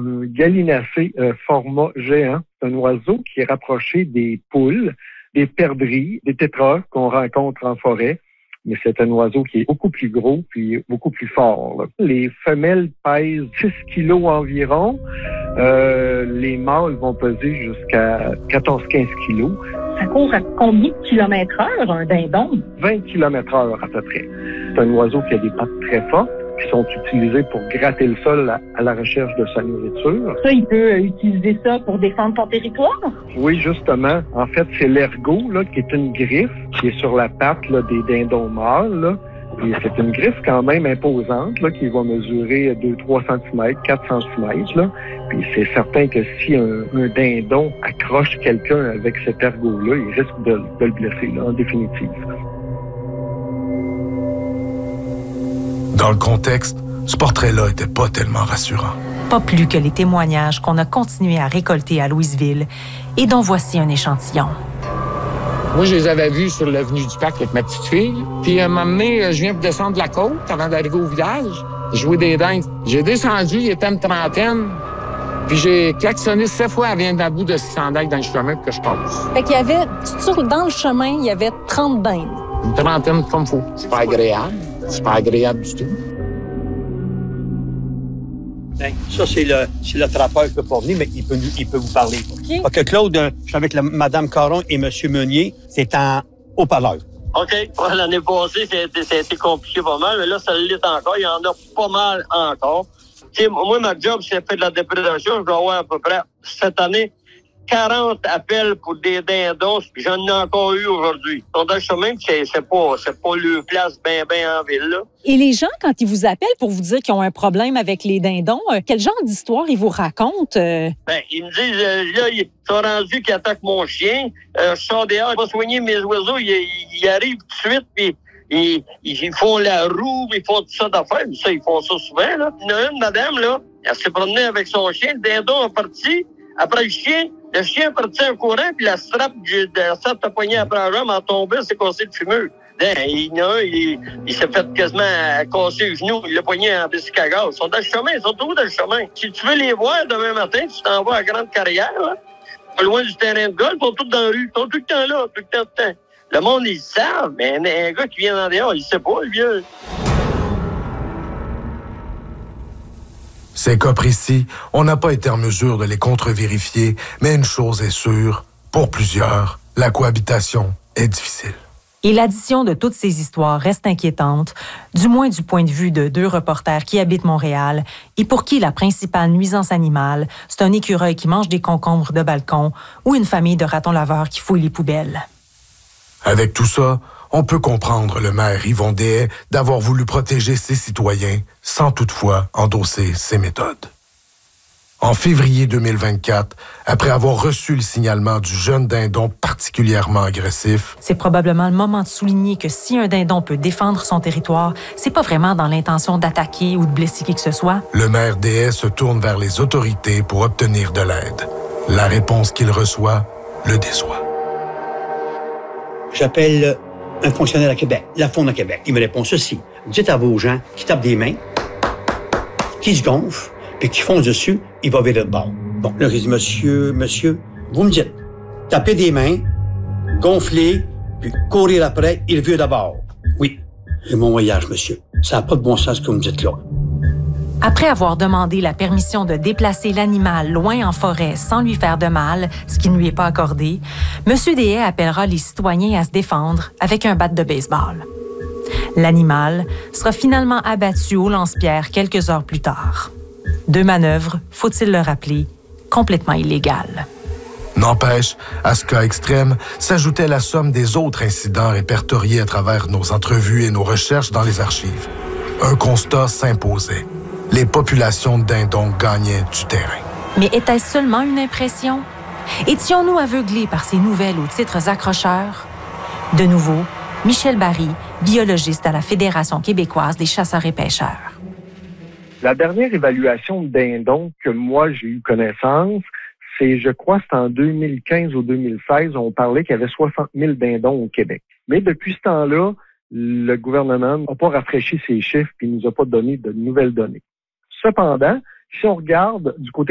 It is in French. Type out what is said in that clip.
un gallinacé format géant. C'est un oiseau qui est rapproché des poules, des perdrix, des tétras qu'on rencontre en forêt. Mais c'est un oiseau qui est beaucoup plus gros puis beaucoup plus fort, là. Les femelles pèsent 6 kilos environ. Les mâles vont peser jusqu'à 14-15 kilos. Ça court à combien de kilomètres-heure, un dindon? 20 km/h à peu près. C'est un oiseau qui a des pattes très fortes, qui sont utilisées pour gratter le sol à la recherche de sa nourriture. Ça, il peut utiliser ça pour défendre son territoire? Oui, justement. En fait, c'est l'ergot, là, qui est une griffe qui est sur la patte là, des dindons mâles, là. Et c'est une griffe quand même imposante, là, qui va mesurer 2-3 cm, 4 cm, là. Puis c'est certain que si un dindon accroche quelqu'un avec cet ergot-là, il risque de le blesser, là, en définitive. Dans le contexte, ce portrait-là était pas tellement rassurant. Pas plus que les témoignages qu'on a continué à récolter à Louisville et dont voici un échantillon. Moi, je les avais vus sur l'avenue du Parc avec ma petite fille. Puis, à un moment donné, je viens de descendre la côte avant d'arriver au village, jouer des dindes. J'ai descendu, il était une trentaine. Puis, j'ai klaxonné 7 fois à venir d'un bout de sandail dans le chemin pour que je passe. Fait qu'il y avait, dans le chemin, il y avait 30 dindes. Une trentaine comme faut. C'est pas agréable. C'est pas agréable du tout. Ben, ça, c'est le trappeur qui peut pas venir, mais il peut vous parler. OK. OK, Claude, je suis avec Mme Caron et M. Meunier. C'est en haut-parleur. OK. Ouais, l'année passée, ça a été compliqué pas mal, mais là, ça l'est encore. Il y en a pas mal encore. Tu sais, moi, ma job, c'est fait de la déprédation. Je dois avoir à peu près, cette année, 40 appels pour des dindons. J'en ai encore eu aujourd'hui. Ils sont dans le chemin, c'est pas leur place bien en ville, là. Et les gens, quand ils vous appellent pour vous dire qu'ils ont un problème avec les dindons, quel genre d'histoire ils vous racontent? Ben, ils me disent, là, ils sont rendus qu'ils attaquent mon chien. Je sors dehors, je vais soigner mes oiseaux. Ils arrivent tout de suite, puis ils font la roue, ils font tout ça d'affaires. Ça, ils font ça souvent, là. Il y en a une, madame, là, elle s'est promenée avec son chien. Le dindon est parti. Après le chien est parti en courant, puis la strap de poignée après la jambe a tombé, c'est cassé le fumeux. Il y en a un, il s'est fait quasiment casser le genou. Il l'a poigné en bicycle à gaz. Ils sont dans le chemin, ils sont tous dans le chemin. Si tu veux les voir demain matin, tu t'en vas à Grande Carrière, là, pas loin du terrain de golf, ils sont tous dans la rue. Ils sont tout le temps là, tout le temps. Le monde, ils savent, mais un gars qui vient dans dehors, il sait pas, le vieux. Ces cas précis, on n'a pas été en mesure de les contre-vérifier, mais une chose est sûre, pour plusieurs, la cohabitation est difficile. Et l'addition de toutes ces histoires reste inquiétante, du moins du point de vue de 2 reporters qui habitent Montréal et pour qui la principale nuisance animale, c'est un écureuil qui mange des concombres de balcon ou une famille de ratons laveurs qui fouillent les poubelles. Avec tout ça, on peut comprendre le maire Yvon Deshaies d'avoir voulu protéger ses citoyens sans toutefois endosser ses méthodes. En février 2024, après avoir reçu le signalement du jeune dindon particulièrement agressif, c'est probablement le moment de souligner que si un dindon peut défendre son territoire, c'est pas vraiment dans l'intention d'attaquer ou de blesser qui que ce soit. Le maire Deshaies se tourne vers les autorités pour obtenir de l'aide. La réponse qu'il reçoit le déçoit. J'appelle un fonctionnaire à Québec, la Faune à Québec. Il me répond ceci. Dites à vos gens qui tapent des mains, qui se gonflent, puis qui foncent dessus, il va virer de bord. Bon, là, j'ai dit, monsieur, vous me dites, tapez des mains, gonfler, puis courir après, il vire d'abord. Oui, c'est mon voyage, monsieur. Ça n'a pas de bon sens ce que vous me dites là. Après avoir demandé la permission de déplacer l'animal loin en forêt sans lui faire de mal, ce qui ne lui est pas accordé, M. Deshaies appellera les citoyens à se défendre avec un bat de baseball. L'animal sera finalement abattu au lance-pierre quelques heures plus tard. 2 manœuvres, faut-il le rappeler, complètement illégales. N'empêche, à ce cas extrême, s'ajoutait la somme des autres incidents répertoriés à travers nos entrevues et nos recherches dans les archives. Un constat s'imposait. Les populations de dindons gagnaient du terrain. Mais était-ce seulement une impression? Étions-nous aveuglés par ces nouvelles aux titres accrocheurs? De nouveau, Michel Barry, biologiste à la Fédération québécoise des chasseurs et pêcheurs. La dernière évaluation de dindons que moi j'ai eu connaissance, je crois que c'est en 2015 ou 2016, on parlait qu'il y avait 60 000 dindons au Québec. Mais depuis ce temps-là, le gouvernement n'a pas rafraîchi ses chiffres et ne nous a pas donné de nouvelles données. Cependant, si on regarde du côté